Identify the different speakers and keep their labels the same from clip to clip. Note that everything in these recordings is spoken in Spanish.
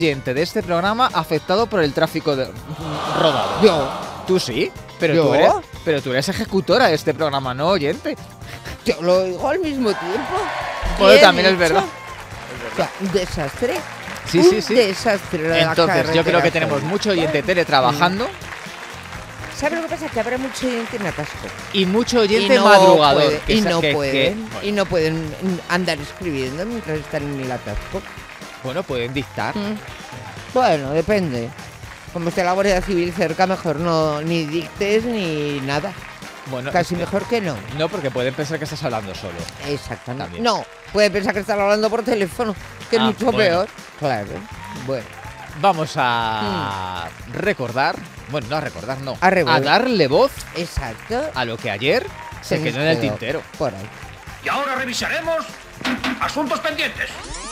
Speaker 1: oyente de este programa afectado por el tráfico rodado.
Speaker 2: Yo.
Speaker 1: ¿Tú sí? Pero
Speaker 2: ¿Yo?
Speaker 1: tú eres ejecutora de este programa, no oyente.
Speaker 2: Yo lo digo al mismo tiempo.
Speaker 1: Bueno,
Speaker 2: Bien
Speaker 1: también es
Speaker 2: hecho.
Speaker 1: verdad.
Speaker 2: O sea, un desastre.
Speaker 1: Sí,
Speaker 2: Un
Speaker 1: sí, sí.
Speaker 2: desastre. la
Speaker 1: Entonces, yo creo
Speaker 2: carretera
Speaker 1: que tenemos
Speaker 2: hoy.
Speaker 1: mucho oyente teletrabajando
Speaker 2: ¿Sabes lo que pasa? Que habrá mucho oyente en atasco.
Speaker 1: y mucho oyente
Speaker 2: Y no
Speaker 1: madrugador.
Speaker 2: puede-
Speaker 1: que
Speaker 2: y
Speaker 1: sa-
Speaker 2: no
Speaker 1: que-
Speaker 2: pueden.
Speaker 1: bueno,
Speaker 2: Y no pueden andar escribiendo mientras están en el atasco.
Speaker 1: bueno, pueden dictar.
Speaker 2: Bueno, depende. Como esté la Guardia Civil cerca, mejor no ni dictes ni nada.
Speaker 1: Bueno,
Speaker 2: Casi mejor que no.
Speaker 1: no, porque pueden pensar que estás hablando solo.
Speaker 2: Exactamente.
Speaker 1: También.
Speaker 2: No, puede pensar que están hablando por teléfono, que es
Speaker 1: Ah,
Speaker 2: mucho
Speaker 1: bueno.
Speaker 2: peor. Claro. Bueno,
Speaker 1: Vamos a recordar, bueno, no a recordar, no,
Speaker 2: A revolver.
Speaker 1: darle voz
Speaker 2: exacto.
Speaker 1: a lo que ayer se
Speaker 2: nos
Speaker 1: quedó en el
Speaker 2: quedó
Speaker 1: tintero.
Speaker 2: Por ahí.
Speaker 3: Y ahora revisaremos asuntos pendientes.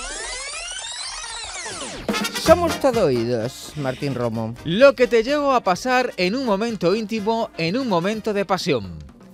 Speaker 2: Somos todo oídos, Martín Romo.
Speaker 1: Lo que te llegó a pasar en un momento íntimo, en un momento de pasión.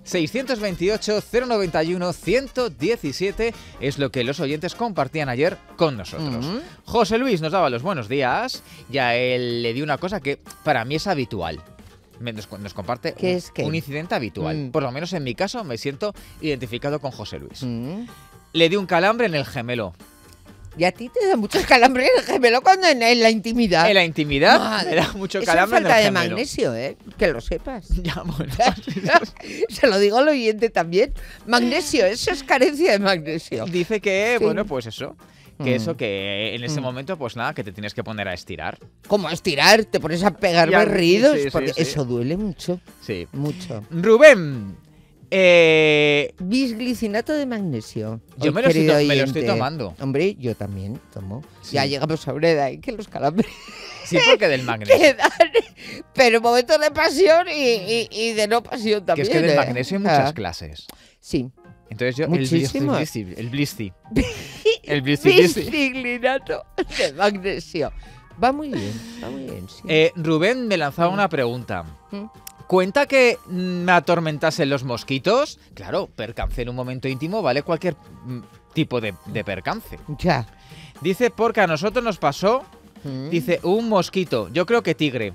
Speaker 1: 628-091-117 es lo que los oyentes compartían ayer con nosotros. José Luis nos daba los buenos días y a él le dio una cosa que para mí es habitual. Nos comparte
Speaker 2: ¿Qué es qué?
Speaker 1: un incidente habitual.
Speaker 2: Mm.
Speaker 1: Por lo menos en mi caso me siento identificado con José Luis.
Speaker 2: Mm.
Speaker 1: Le dio un calambre en el gemelo.
Speaker 2: Y a ti te da mucho calambre el gemelo cuando en la intimidad.
Speaker 1: En la intimidad
Speaker 2: Madre.
Speaker 1: me da mucho
Speaker 2: Eso es
Speaker 1: calambre en
Speaker 2: falta
Speaker 1: el
Speaker 2: de
Speaker 1: gemelo.
Speaker 2: magnesio, que lo sepas.
Speaker 1: Ya, bueno.
Speaker 2: Se lo digo al oyente también. Magnesio, eso es carencia de magnesio.
Speaker 1: Dice que,
Speaker 2: Sí.
Speaker 1: bueno, pues eso. Que
Speaker 2: Mm.
Speaker 1: eso, que en ese
Speaker 2: Mm.
Speaker 1: momento, pues nada, que te tienes que poner a estirar.
Speaker 2: Como a estirar, te pones a pegar
Speaker 1: Ya,
Speaker 2: berridos,
Speaker 1: sí, sí,
Speaker 2: porque
Speaker 1: sí.
Speaker 2: eso duele mucho,
Speaker 1: Sí.
Speaker 2: mucho.
Speaker 1: Rubén,
Speaker 2: Bisglicinato de magnesio.
Speaker 1: Yo
Speaker 2: Hoy,
Speaker 1: me lo estoy
Speaker 2: querido
Speaker 1: to- me lo
Speaker 2: oyente.
Speaker 1: estoy tomando.
Speaker 2: Hombre, yo también tomo.
Speaker 1: Sí.
Speaker 2: Ya llegamos a una edad en que los calambres
Speaker 1: sí, porque del magnesio.
Speaker 2: quedan, pero momentos de pasión y de no pasión
Speaker 1: Que
Speaker 2: también.
Speaker 1: es que del
Speaker 2: ¿eh?
Speaker 1: magnesio hay muchas
Speaker 2: Ah,
Speaker 1: clases.
Speaker 2: Sí.
Speaker 1: Entonces yo,
Speaker 2: Muchísimas.
Speaker 1: el blisti. El blisti.
Speaker 2: Bisglicinato de magnesio. Va muy bien, sí.
Speaker 1: Rubén me lanzaba una pregunta.
Speaker 2: Mm.
Speaker 1: ¿Cuenta que me atormentasen los mosquitos? Claro, percance en un momento íntimo vale cualquier tipo de percance.
Speaker 2: Ya.
Speaker 1: Dice, porque a nosotros nos pasó,
Speaker 2: Mm.
Speaker 1: dice, un mosquito. Yo creo que tigre.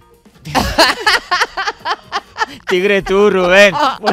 Speaker 1: Tigre tú, Rubén. Bueno.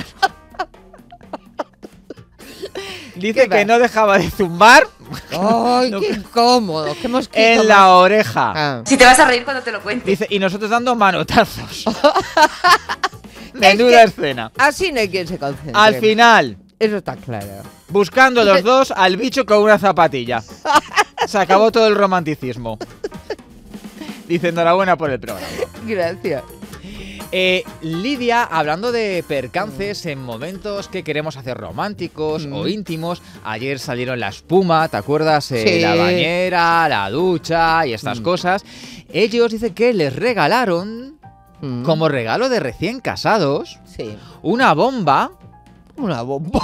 Speaker 1: Dice
Speaker 2: ¿Qué
Speaker 1: que
Speaker 2: va?
Speaker 1: no dejaba de zumbar
Speaker 2: ¡Ay,
Speaker 1: No,
Speaker 2: qué incómodo! ¡Qué mosquito
Speaker 1: en
Speaker 2: más-
Speaker 1: la oreja.
Speaker 2: Ah.
Speaker 4: Si te vas a reír cuando te lo cuente.
Speaker 1: Dice, y nosotros dando manotazos. Menuda escena.
Speaker 2: Así no hay quien se concentre.
Speaker 1: Al final,
Speaker 2: Eso está claro.
Speaker 1: buscando los dos al bicho con una zapatilla. Se acabó todo el romanticismo. Dice, enhorabuena por el programa.
Speaker 2: Gracias.
Speaker 1: Lidia, hablando de percances en momentos que queremos hacer románticos o íntimos, ayer salieron la espuma, ¿te acuerdas?
Speaker 2: Sí.
Speaker 1: La bañera, la ducha y estas cosas. Ellos dicen que les regalaron,
Speaker 2: Mm.
Speaker 1: como regalo de recién casados,
Speaker 2: Sí.
Speaker 1: una bomba.
Speaker 2: Una bomba.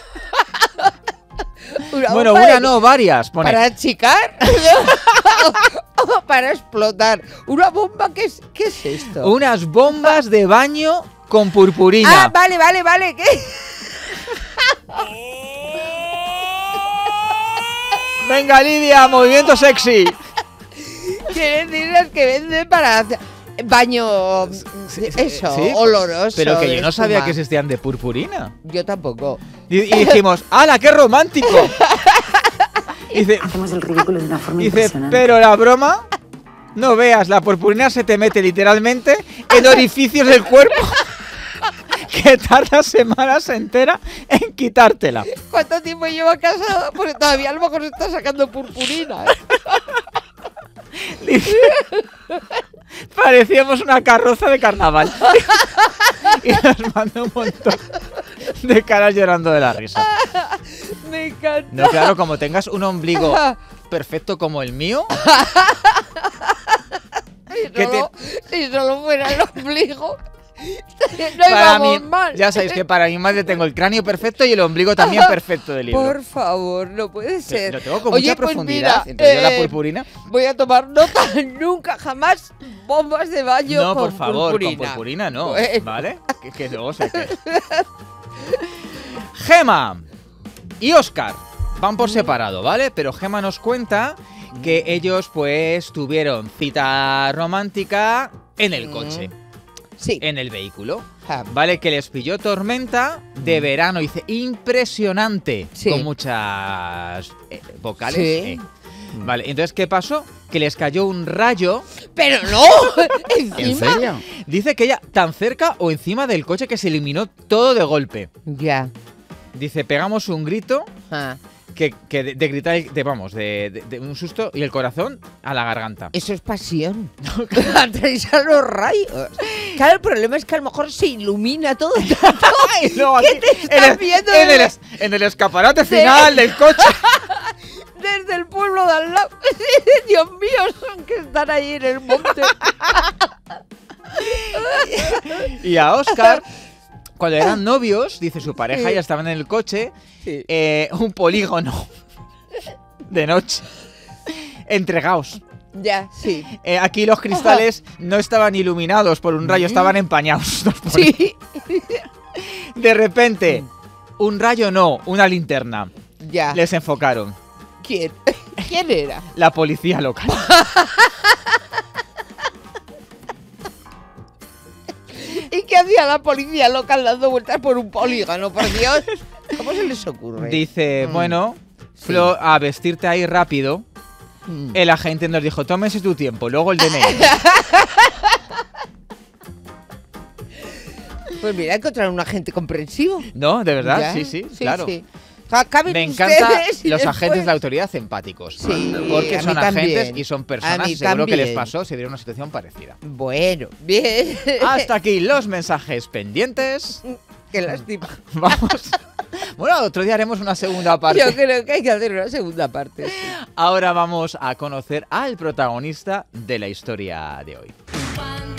Speaker 1: Bueno,
Speaker 2: bomba
Speaker 1: una
Speaker 2: de-
Speaker 1: no, varias. Pone.
Speaker 2: ¿Para achicar? ¿O para explotar? ¿Una bomba? ¿Qué es esto?
Speaker 1: Unas bombas de baño con purpurina.
Speaker 2: Ah, vale. ¿Qué?
Speaker 1: Venga, Lidia, movimiento sexy.
Speaker 2: Quiere decir las que venden para hacer baño, eso,
Speaker 1: sí,
Speaker 2: oloroso.
Speaker 1: Pero que
Speaker 2: de
Speaker 1: yo no sabía
Speaker 2: espuma.
Speaker 1: que existían de purpurina.
Speaker 2: Yo tampoco.
Speaker 1: Y dijimos, ¡hala, qué romántico! Dice,
Speaker 4: Hacemos el ridículo de una forma
Speaker 1: dice,
Speaker 4: impresionante.
Speaker 1: pero la broma, no veas, la purpurina se te mete literalmente en orificios del cuerpo que tarda semanas enteras en quitártela.
Speaker 2: ¿Cuánto tiempo lleva casado? Porque todavía a lo mejor está sacando purpurina.
Speaker 1: Dice, parecíamos una carroza de carnaval. Y nos mandó un montón de caras llorando de la risa.
Speaker 2: Me encanta.
Speaker 1: No, claro, como tengas un ombligo perfecto como el mío,
Speaker 2: Si solo fuera el ombligo, no
Speaker 1: para
Speaker 2: íbamos
Speaker 1: mí,
Speaker 2: mal.
Speaker 1: ya sabéis que para mi madre tengo el cráneo perfecto y el ombligo también perfecto del libro.
Speaker 2: Por favor, no puede ser.
Speaker 1: Lo tengo con
Speaker 2: Oye,
Speaker 1: mucha
Speaker 2: pues
Speaker 1: profundidad.
Speaker 2: mira,
Speaker 1: Entonces yo la purpurina.
Speaker 2: Voy a tomar nota, nunca jamás bombas de baño
Speaker 1: No,
Speaker 2: con
Speaker 1: por favor,
Speaker 2: purpurina.
Speaker 1: con purpurina no,
Speaker 2: Bueno.
Speaker 1: ¿vale? Que luego se quede. Gema y Óscar van por separado, ¿vale? Pero Gema nos cuenta que ellos pues tuvieron cita romántica en el coche,
Speaker 2: Sí.
Speaker 1: en el vehículo.
Speaker 2: Ah,
Speaker 1: Vale, que les pilló tormenta de verano, dice, impresionante,
Speaker 2: Sí.
Speaker 1: con muchas vocales.
Speaker 2: Sí.
Speaker 1: Vale, entonces, ¿qué pasó? Que les cayó un rayo.
Speaker 2: Pero no,
Speaker 5: ¿En
Speaker 2: encima.
Speaker 5: serio?
Speaker 1: Dice que ella tan cerca o encima del coche que se eliminó todo de golpe.
Speaker 2: Ya.
Speaker 1: Dice, pegamos un grito
Speaker 2: Ah,
Speaker 1: que de gritar, de un susto y el corazón a la garganta.
Speaker 2: eso es pasión. Atravesar los rayos. Claro, el problema es que a lo mejor se ilumina todo.
Speaker 1: Y luego
Speaker 2: ¿Qué
Speaker 1: aquí,
Speaker 2: te estás viendo
Speaker 1: en el escaparate final del coche.
Speaker 2: desde el pueblo de al lado? Dios mío, son que están ahí en el monte.
Speaker 1: Y a Oscar, cuando eran novios, dice su pareja,
Speaker 2: Sí.
Speaker 1: ya estaban en el coche,
Speaker 2: Sí.
Speaker 1: un polígono de noche. Entregaos.
Speaker 2: Ya, sí.
Speaker 1: Aquí los cristales no estaban iluminados por un rayo, estaban empañados.
Speaker 2: Sí.
Speaker 1: De repente, un rayo no, una linterna.
Speaker 2: Ya.
Speaker 1: Les enfocaron.
Speaker 2: ¿Quién? ¿Quién era?
Speaker 1: La policía local.
Speaker 2: ¿Y qué hacía la policía local dando vueltas por un polígono, por Dios? ¿Cómo se les ocurre?
Speaker 1: Dice,
Speaker 2: Mm.
Speaker 1: bueno,
Speaker 2: Sí.
Speaker 1: Flo, a vestirte ahí rápido.
Speaker 2: Mm.
Speaker 1: El agente nos dijo, tómese tu tiempo, luego el DNI.
Speaker 2: Pues mira, encontraron un agente comprensivo.
Speaker 1: ¿No? ¿De verdad?
Speaker 2: Ya,
Speaker 1: Sí, sí, claro.
Speaker 2: sí. Acaben
Speaker 1: Me encanta
Speaker 2: ustedes y
Speaker 1: los
Speaker 2: después-
Speaker 1: agentes de autoridad empáticos.
Speaker 2: Sí,
Speaker 1: Porque
Speaker 2: a
Speaker 1: son
Speaker 2: mí también.
Speaker 1: agentes y son
Speaker 2: A
Speaker 1: personas
Speaker 2: mí
Speaker 1: y seguro que les
Speaker 2: también.
Speaker 1: pasó si dieron una situación parecida.
Speaker 2: Bueno, bien.
Speaker 1: Hasta aquí los mensajes pendientes.
Speaker 2: Qué lástima.
Speaker 1: Vamos. Bueno, otro día haremos una segunda parte.
Speaker 2: Yo creo que hay que hacer una segunda parte. sí.
Speaker 1: Ahora vamos a conocer al protagonista de la historia de hoy.
Speaker 6: Cuando